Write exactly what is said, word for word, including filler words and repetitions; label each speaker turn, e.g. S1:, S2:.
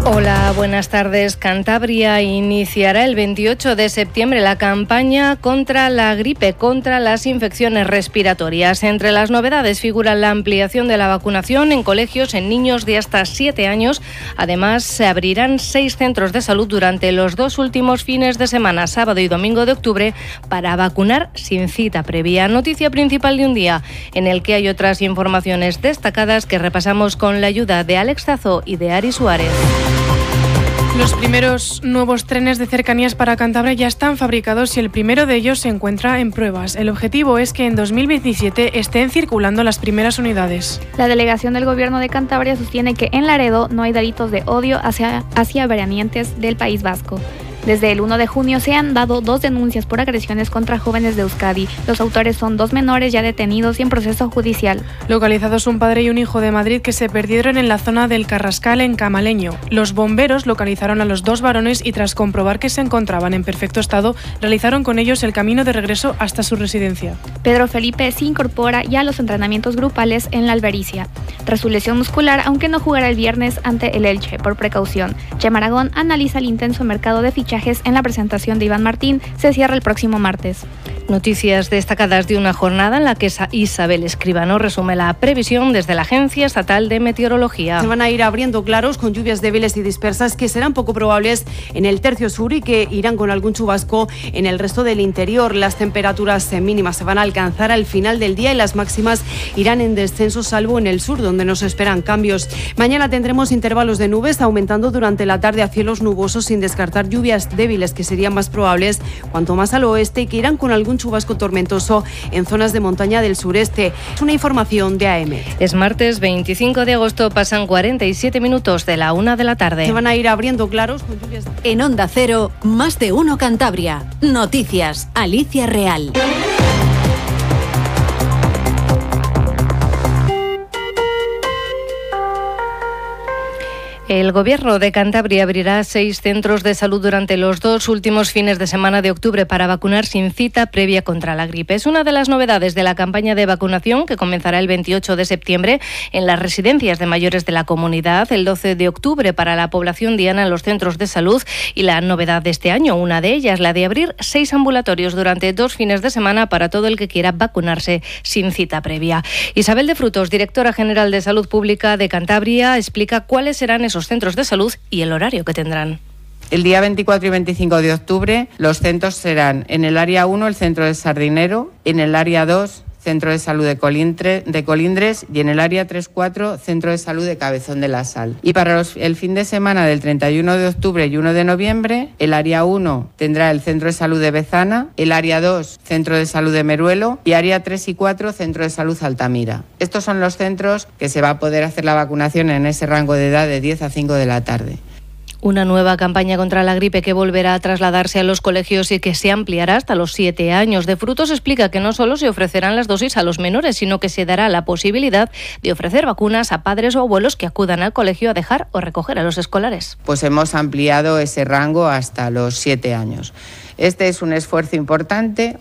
S1: Hola, buenas tardes. Cantabria iniciará el veintiocho de septiembre la campaña contra la gripe, contra las infecciones respiratorias. Entre las novedades figura la ampliación de la vacunación en colegios en niños de hasta siete años. Además, se abrirán seis centros de salud durante los dos últimos fines de semana, sábado y domingo de octubre, para vacunar sin cita previa. Noticia principal de un día en el que hay otras informaciones destacadas que repasamos con la ayuda de Alex Zazo y de Ari Suárez.
S2: Los primeros nuevos trenes de cercanías para Cantabria ya están fabricados y el primero de ellos se encuentra en pruebas. El objetivo es que en dos mil veintisiete estén circulando las primeras unidades.
S3: La delegación del Gobierno de Cantabria sostiene que en Laredo no hay delitos de odio hacia, hacia veraneantes del País Vasco. Desde el primero de junio se han dado dos denuncias por agresiones contra jóvenes de Euskadi. Los autores son dos menores ya detenidos y en proceso judicial.
S2: Localizados un padre y un hijo de Madrid que se perdieron en la zona del Carrascal, en Camaleño. Los bomberos localizaron a los dos varones y tras comprobar que se encontraban en perfecto estado, realizaron con ellos el camino de regreso hasta su residencia.
S3: Pedro Felipe se incorpora ya a los entrenamientos grupales en la Albericia. Tras su lesión muscular, aunque no jugará el viernes ante el Elche por precaución. Chema Aragón analiza el intenso mercado de fichajes en la presentación de Iván Martín. Se cierra el próximo martes.
S1: Noticias destacadas de una jornada en la que Isabel Escribano resume la previsión desde la Agencia Estatal de Meteorología.
S4: Se van a ir abriendo claros con lluvias débiles y dispersas que serán poco probables en el tercio sur y que irán con algún chubasco en el resto del interior. Las temperaturas mínimas se van a alcanzar al final del día y las máximas irán en descenso, salvo en el sur, donde nos esperan cambios. Mañana tendremos intervalos de nubes aumentando durante la tarde a cielos nubosos, sin descartar lluvias débiles que serían más probables cuanto más al oeste y que irán con algún chubasco tormentoso en zonas de montaña del sureste. Es una información de A M.
S1: Es martes veinticinco de agosto, pasan cuarenta y siete minutos de la una de la tarde.
S4: Se van a ir abriendo claros con lluvias.
S5: En Onda Cero, más de uno Cantabria. Noticias, Alicia Real.
S1: El Gobierno de Cantabria abrirá seis centros de salud durante los dos últimos fines de semana de octubre para vacunar sin cita previa contra la gripe. Es una de las novedades de la campaña de vacunación que comenzará el veintiocho de septiembre en las residencias de mayores de la comunidad, el doce de octubre para la población diana en los centros de salud y la novedad de este año, una de ellas, la de abrir seis ambulatorios durante dos fines de semana para todo el que quiera vacunarse sin cita previa. Isabel de Frutos, directora general de Salud Pública de Cantabria, explica cuáles serán esos centros de salud y el horario que tendrán.
S6: El día veinticuatro y veinticinco de octubre los centros serán en el área uno el centro de Sardinero, en el área dos centro de salud de, Colindre, de Colindres y en el área tres cuatro centro de salud de Cabezón de la Sal. Y para los, el fin de semana del treinta y uno de octubre y uno de noviembre, el área uno tendrá el centro de salud de Bezana, el área dos centro de salud de Meruelo y área tres y cuatro centro de salud Altamira. Estos son los centros que se va a poder hacer la vacunación en ese rango de edad de diez a cinco de la tarde.
S1: Una nueva campaña contra la gripe que volverá a trasladarse a los colegios y que se ampliará hasta los siete años. De Frutos explica que no solo se ofrecerán las dosis a los menores, sino que se dará la posibilidad de ofrecer vacunas a padres o abuelos que acudan al colegio a dejar o recoger a los escolares.
S6: Pues hemos ampliado ese rango hasta los siete años. Este es un esfuerzo importante.